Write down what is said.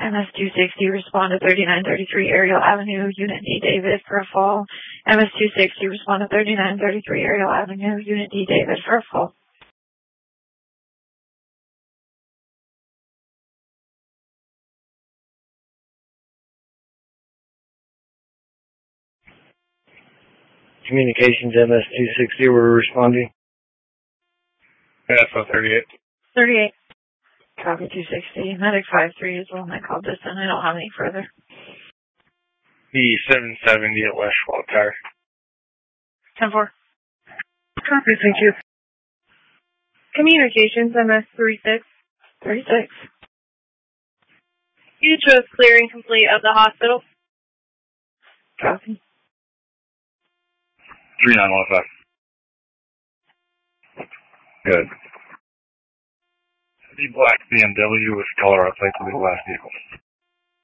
MS-260, respond to 3933 Ariel Avenue, Unit D, David, for a fall. MS-260, respond to 3933 Ariel Avenue, Unit D, David, for a fall. Communications MS-260, we're responding. FO 38. 38. Copy 260. Medic 53 is the one that called this in. I don't have any further. The 770 at West Schwab Tower. 10-4. Copy, thank you. Communications MS-36. 36. You chose clear and complete of the hospital. Copy. 3915. Good. The black BMW with color outside to the last vehicle.